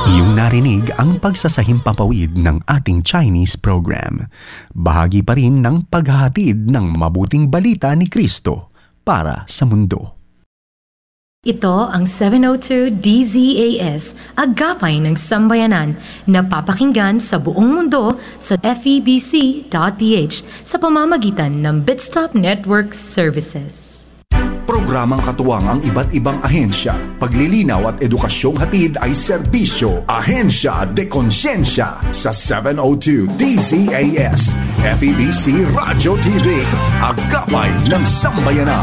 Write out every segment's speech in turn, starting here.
Iyong narinig ang pagsasahimpapawid ng ating Chinese program. Bahagi pa rin ng paghahatid ng mabuting balita ni Kristo para sa mundo. Ito ang 702 DZAS, Agapay ng Sambayanan, na papakinggan sa buong mundo sa febc.ph sa pamamagitan ng Bitstop Network Services. Programang katuwang ang iba't ibang ahensya. Paglilinaw at edukasyong hatid ay serbisyo. Ahensya de Konsensya sa 702 DZAS. FEBC Radio TV. Agapay ng Sambayanan.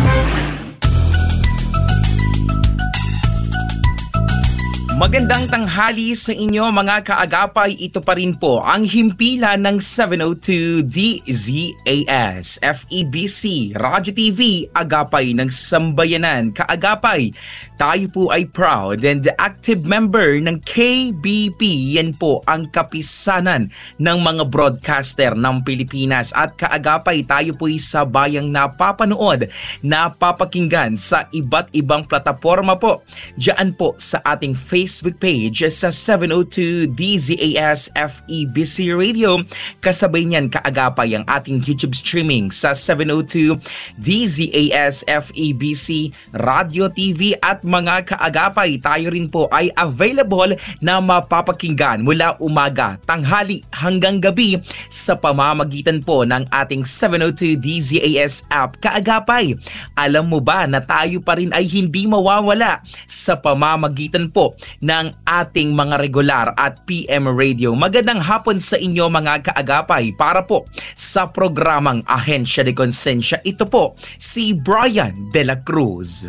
Magandang tanghali sa inyo mga kaagapay. Ito pa rin po ang himpilan ng 702 DZAS FEBC Radyo TV, Agapay ng Sambayanan. Kaagapay, tayo po ay proud and active member ng KBP. Yan po ang kapisanan ng mga broadcaster ng Pilipinas. At kaagapay, tayo po ay sabayang napapanood, napapakinggan sa iba't ibang plataforma po. Diyan po sa ating Facebook page sa 702 DZAS FEBC Radio. Kasabay niyan kaagapay ang ating YouTube streaming sa 702 DZAS FEBC Radio TV. At mga kaagapay, tayo rin po ay available na mapapakinggan mula umaga, tanghali hanggang gabi sa pamamagitan po ng ating 702 DZAS app. Kaagapay, alam mo ba na tayo pa rin ay hindi mawawala sa pamamagitan po ng ating mga regular at PM radio. Magandang hapon sa inyo mga kaagapay. Para po sa programang Ahensya de Konsensya, ito po si Brian De La Cruz.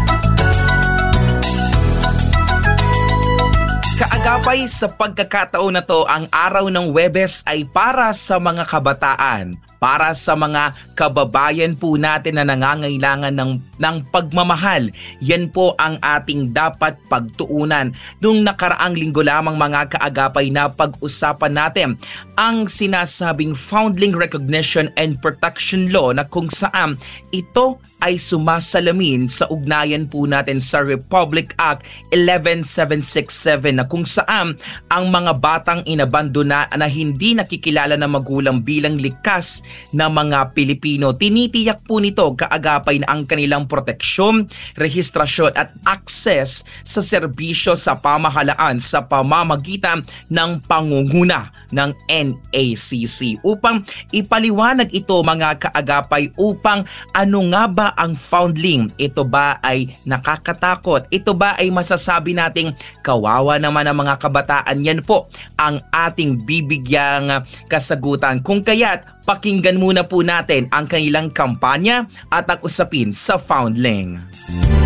Kaagapay, sa pagkakataon na to, ang araw ng Huwebes ay para sa mga kabataan, para sa mga kababayan po natin na nangangailangan ng pagmamahal. Yan po ang ating dapat pagtuunan. Nung nakaraang linggo lamang mga kaagapay na pag-usapan natin ang sinasabing Foundling Recognition and Protection Law, na kung saan ito ay sumasalamin sa ugnayan po natin sa Republic Act 11767, na kung saan ang mga batang inabandona na hindi nakikilala ng magulang bilang likas na mga Pilipino, tinitiyak po nito kaagapay na ang kanilang proteksyon, rehistrasyon at access sa serbisyo sa pamahalaan sa pamamagitan ng pangunguna ng NACC. Upang ipaliwanag ito mga kaagapay, upang ano nga ba ang foundling? Ito ba ay nakakatakot? Ito ba ay masasabi nating kawawa naman ang mga kabataan? Yan po ang ating bibigyang kasagutan. Kung kaya't pakinggan muna po natin ang kanilang kampanya at ang usapin sa foundling.